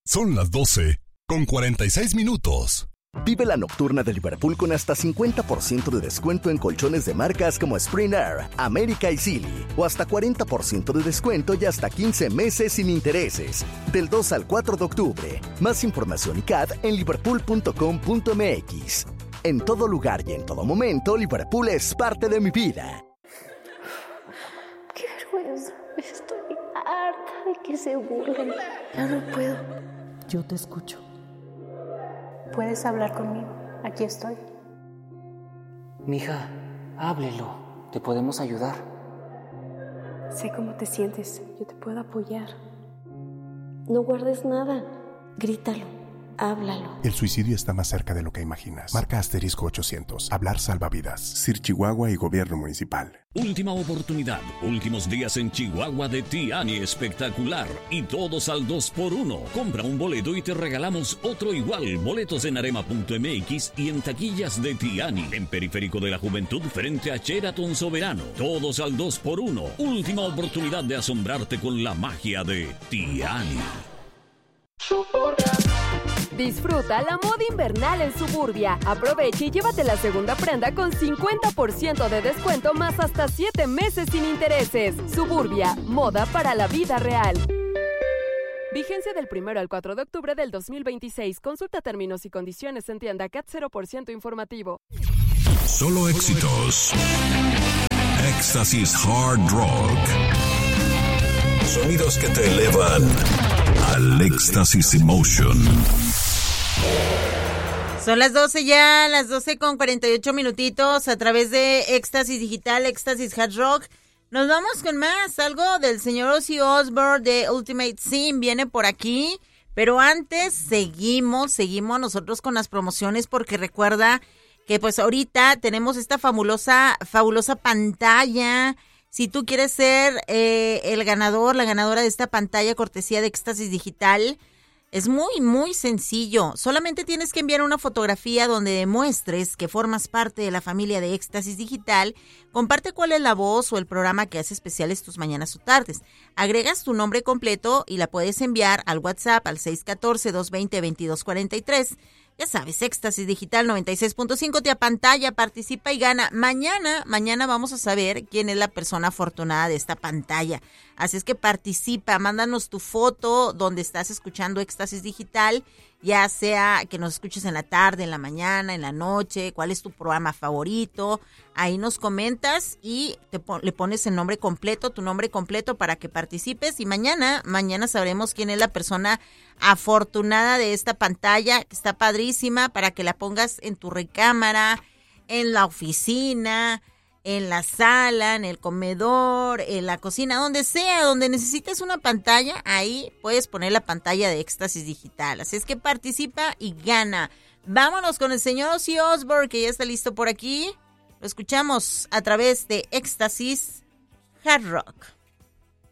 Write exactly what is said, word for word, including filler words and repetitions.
Son las doce con cuarenta y seis minutos. Vive la nocturna de Liverpool con hasta cincuenta por ciento de descuento en colchones de marcas como Spring Air, América y Sealy. O hasta cuarenta por ciento de descuento y hasta quince meses sin intereses. Del dos al cuatro de octubre. Más información y C A D en liverpool punto com punto m x. En todo lugar y en todo momento, Liverpool es parte de mi vida. ¡Qué vergüenza! Estoy harta de que se burlen. Ya no puedo. Yo te escucho. Puedes hablar conmigo. Aquí estoy. Mija, háblelo. Te podemos ayudar. Sé cómo te sientes. Yo te puedo apoyar. No guardes nada. Grítalo. Háblalo. El suicidio está más cerca de lo que imaginas. Marca asterisco ochocientos. Hablar salva vidas. C I R Chihuahua y Gobierno Municipal. Última oportunidad. Últimos días en Chihuahua de Tiani Espectacular. Y todos al dos por uno. Compra un boleto y te regalamos otro igual. Boletos en arema punto m x y en taquillas de Tiani. En Periférico de la Juventud frente a Sheraton Soberano. Todos al dos por uno. Última oportunidad de asombrarte con la magia de Tiani. Disfruta la moda invernal en Suburbia. Aprovecha y llévate la segunda prenda con cincuenta por ciento de descuento más hasta siete meses sin intereses. Suburbia, moda para la vida real. Vigencia del primero al cuatro de octubre del dos mil veintiséis. Consulta términos y condiciones en tienda C A T cero por ciento informativo. Solo éxitos. Éxtasis Hard Rock. Sonidos que te elevan al éxtasis emotion. Son las doce ya, las doce con cuarenta y ocho minutitos a través de Éxtasis Digital, Éxtasis Hard Rock. Nos vamos con más, algo del señor Ozzy Osbourne de Ultimate Sin viene por aquí, pero antes seguimos, seguimos nosotros con las promociones porque recuerda que pues ahorita tenemos esta fabulosa, fabulosa pantalla. Si tú quieres ser eh, el ganador, la ganadora de esta pantalla cortesía de Éxtasis Digital, es muy, muy sencillo. Solamente tienes que enviar una fotografía donde demuestres que formas parte de la familia de Éxtasis Digital. Comparte cuál es la voz o el programa que hace especiales tus mañanas o tardes. Agregas tu nombre completo y la puedes enviar al WhatsApp al seis uno cuatro, dos dos cero, veintidós cuarenta y tres. Ya sabes, Éxtasis Digital noventa y seis punto cinco te apantalla, participa y gana. Mañana, mañana vamos a saber quién es la persona afortunada de esta pantalla. Así es que participa, mándanos tu foto donde estás escuchando Éxtasis Digital, ya sea que nos escuches en la tarde, en la mañana, en la noche, cuál es tu programa favorito. Ahí nos comentas y te pon- le pones el nombre completo, tu nombre completo para que participes. Y mañana, mañana sabremos quién es la persona afortunada de esta pantalla, que está padrísima, para que la pongas en tu recámara, en la oficina, en la sala, en el comedor, en la cocina, donde sea, donde necesites una pantalla, ahí puedes poner la pantalla de Éxtasis Digital. Así es que participa y gana. Vámonos con el señor Ozzy Osbourne, que ya está listo por aquí. Lo escuchamos a través de Éxtasis Hard Rock.